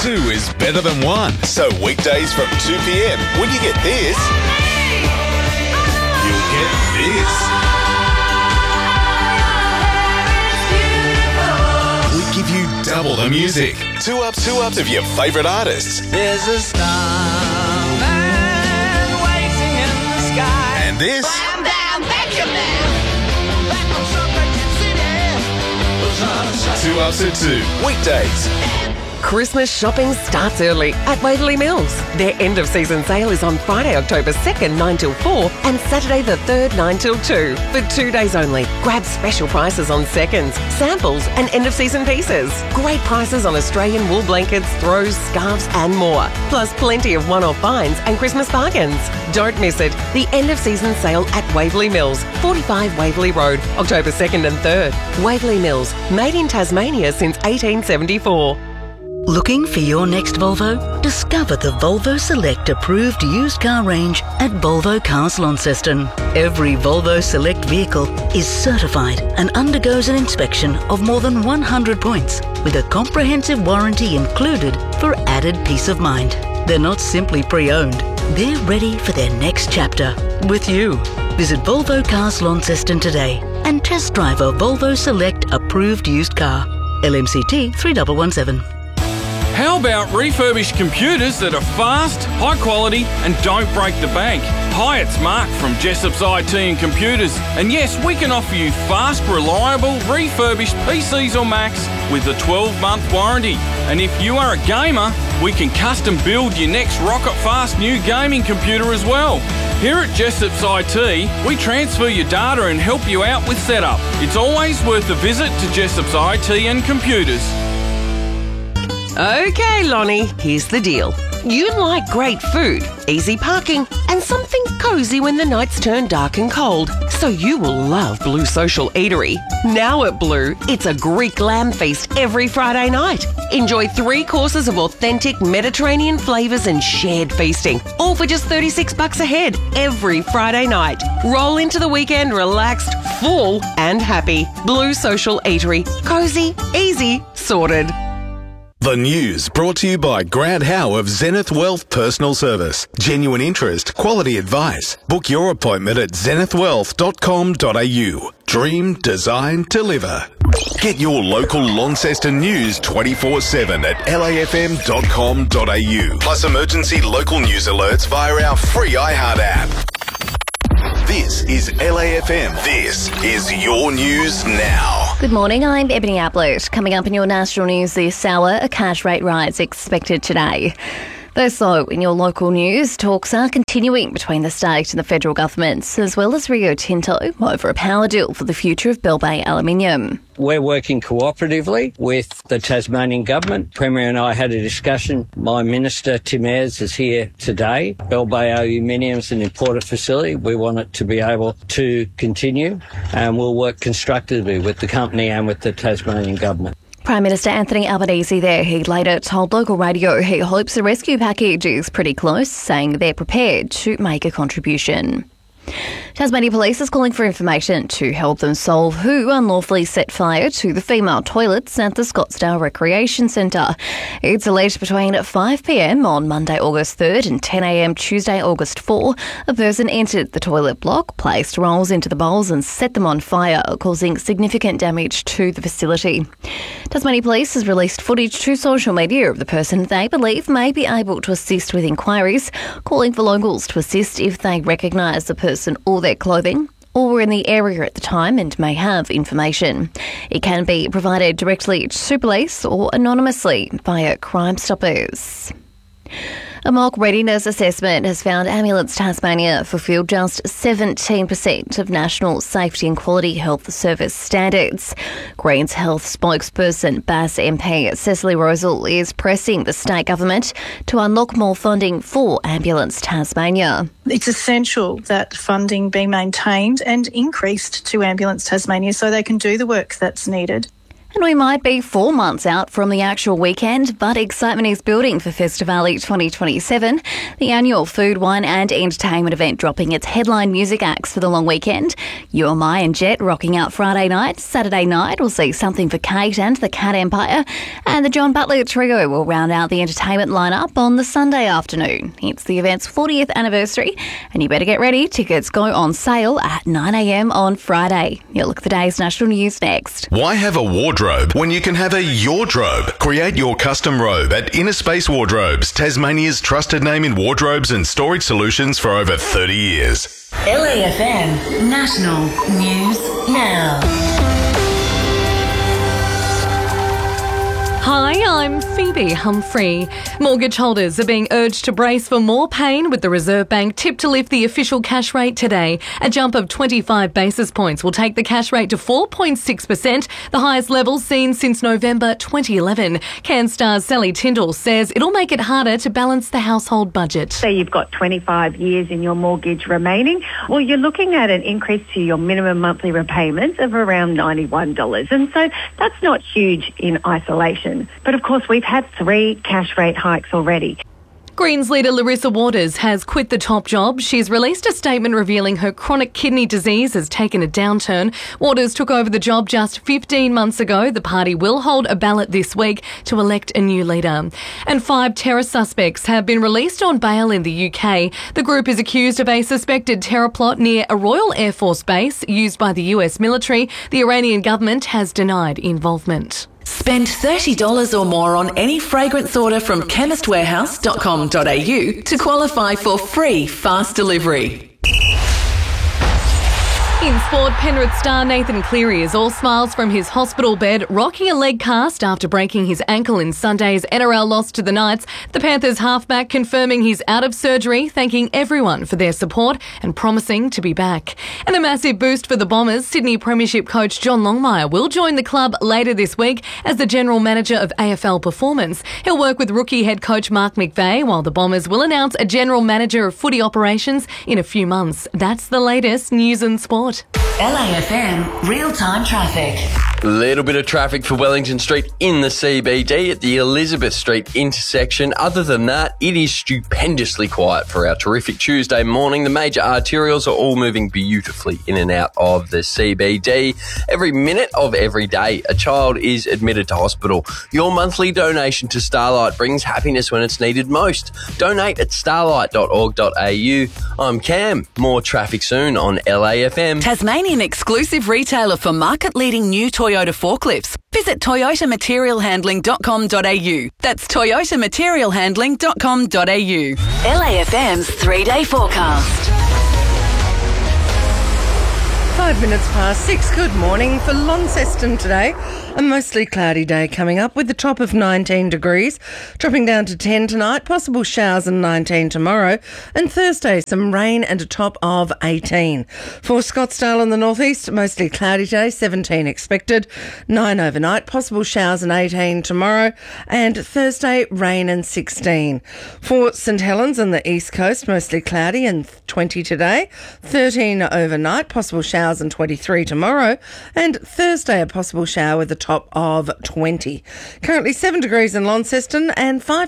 2 is better than 1. So weekdays from 2 p.m, when you get this, you'll get this. We give you double the music. Two ups of your favourite artists. There's a starman waiting in the sky. And this. Bam, bam, Benjamin. Back on City. 2 ups at 2. Weekdays. Christmas shopping starts early at Waverley Mills. Their end of season sale is on Friday, October 2nd, 9 till 4 and Saturday the 3rd, 9 till 2. For 2 days only. Grab special prices on seconds, samples and end of season pieces. Great prices on Australian wool blankets, throws, scarves and more. Plus plenty of one-off finds and Christmas bargains. Don't miss it. The end of season sale at Waverley Mills, 45 Waverley Road, October 2nd and 3rd. Waverley Mills, made in Tasmania since 1874. Looking for your next Volvo? Discover the Volvo Select approved used car range at Volvo Cars Launceston. Every Volvo Select vehicle is certified and undergoes an inspection of more than 100 points with a comprehensive warranty included for added peace of mind. They're not simply pre-owned, they're ready for their next chapter with you. Visit Volvo Cars Launceston today and test drive a Volvo Select approved used car. LMCT 3117. How about refurbished computers that are fast, high quality and don't break the bank? Hi, it's Mark from Jessop's IT and Computers. And yes, we can offer you fast, reliable, refurbished PCs or Macs with a 12-month warranty. And if you are a gamer, we can custom build your next rocket fast new gaming computer as well. Here at Jessop's IT, we transfer your data and help you out with setup. It's always worth a visit to Jessop's IT and Computers. Okay, Lonnie, here's the deal. You like great food, easy parking, and something cosy when the nights turn dark and cold. So you will love Blue Social Eatery. Now at Blue, it's a Greek lamb feast every Friday night. Enjoy 3 courses of authentic Mediterranean flavours and shared feasting, all for just $36 a head every Friday night. Roll into the weekend relaxed, full and happy. Blue Social Eatery. Cosy, easy, sorted. The news brought to you by Grant Howe of Zenith Wealth Personal Service. Genuine interest, quality advice. Book your appointment at zenithwealth.com.au. Dream, design, deliver. Get your local Launceston news 24/7 at lafm.com.au. Plus emergency local news alerts via our free iHeart app. This is LAFM. This is your news now. Good morning, I'm Ebony Ablett. Coming up in your national news this hour, a cash rate rise expected today. Also, in your local news, talks are continuing between the state and the federal governments, as well as Rio Tinto over a power deal for the future of Bell Bay Aluminium. We're working cooperatively with the Tasmanian government. Premier and I had a discussion. My minister, Tim Ayres, is here today. Bell Bay Aluminium is an important facility. We want it to be able to continue, and we'll work constructively with the company and with the Tasmanian government. Prime Minister Anthony Albanese there. He later told local radio he hopes the rescue package is pretty close, saying they're prepared to make a contribution. Tasmania Police is calling for information to help them solve who unlawfully set fire to the female toilets at the Scottsdale Recreation Centre. It's alleged between 5 p.m. on Monday, August 3rd and 10 a.m. Tuesday, August 4, a person entered the toilet block, placed rolls into the bowls and set them on fire, causing significant damage to the facility. Tasmania Police has released footage to social media of the person they believe may be able to assist with inquiries, calling for locals to assist if they recognise the person or their clothing, or were in the area at the time and may have information. It can be provided directly to police or anonymously via Crime Stoppers. A mock readiness assessment has found Ambulance Tasmania fulfilled just 17% of National Safety and Quality Health Service standards. Greens Health spokesperson Bass MP Cecily Rosal is pressing the state government to unlock more funding for Ambulance Tasmania. It's essential that funding be maintained and increased to Ambulance Tasmania so they can do the work that's needed. And we might be 4 months out from the actual weekend, but excitement is building for Festivali 2027, the annual food, wine and entertainment event dropping its headline music acts for the long weekend. UMI and Jet rocking out Friday night. Saturday night we'll see Something for Kate and the Cat Empire. And the John Butler Trio will round out the entertainment lineup on the Sunday afternoon. It's the event's 40th anniversary, and you better get ready. Tickets go on sale at 9 a.m. on Friday. You'll look at the day's national news next. Why have a wardrobe when you can have a Yordrobe? Create your custom robe at Inner Space Wardrobes, Tasmania's trusted name in wardrobes and storage solutions for over 30 years. LAFM National News Now. Hi, I'm Phoebe Humphrey. Mortgage holders are being urged to brace for more pain with the Reserve Bank tipped to lift the official cash rate today. A jump of 25 basis points will take the cash rate to 4.6%, the highest level seen since November 2011. CanStar's Sally Tyndall says it'll make it harder to balance the household budget. Say you've got 25 years in your mortgage remaining, well, you're looking at an increase to your minimum monthly repayments of around $91. And so that's not huge in isolation. But of course, we've had 3 cash rate hikes already. Greens leader Larissa Waters has quit the top job. She's released a statement revealing her chronic kidney disease has taken a downturn. Waters took over the job just 15 months ago. The party will hold a ballot this week to elect a new leader. And 5 terror suspects have been released on bail in the UK. The group is accused of a suspected terror plot near a Royal Air Force base used by the US military. The Iranian government has denied involvement. Spend $30 or more on any fragrance order from chemistwarehouse.com.au to qualify for free fast delivery. In sport, Penrith star Nathan Cleary is all smiles from his hospital bed, rocking a leg cast after breaking his ankle in Sunday's NRL loss to the Knights. The Panthers halfback confirming he's out of surgery, thanking everyone for their support and promising to be back. And a massive boost for the Bombers. Sydney Premiership coach John Longmire will join the club later this week as the general manager of AFL Performance. He'll work with rookie head coach Mark McVeigh, while the Bombers will announce a general manager of footy operations in a few months. That's the latest news and sport. LAFM real-time traffic. Little bit of traffic for Wellington Street in the CBD at the Elizabeth Street intersection. Other than that, it is stupendously quiet for our terrific Tuesday morning. The major arterials are all moving beautifully in and out of the CBD. Every minute of every day, a child is admitted to hospital. Your monthly donation to Starlight brings happiness when it's needed most. Donate at starlight.org.au. I'm Cam. More traffic soon on LAFM. Tasmanian exclusive retailer for market-leading new Toyota forklifts. Visit toyotamaterialhandling.com.au. That's toyotamaterialhandling.com.au. LAFM's 3-day forecast. 5 minutes past 6. Good morning for Launceston today. A mostly cloudy day coming up with a top of 19 degrees, dropping down to 10 tonight, possible showers and 19 tomorrow, and Thursday some rain and a top of 18. For Scottsdale in the northeast, mostly cloudy day, 17 expected, 9 overnight, possible showers and 18 tomorrow, and Thursday rain and 16. For St Helens on the east coast, mostly cloudy and 20 today, 13 overnight, possible showers and 23 tomorrow, and Thursday a possible shower with a top of 20. Currently 7 degrees in Launceston and 5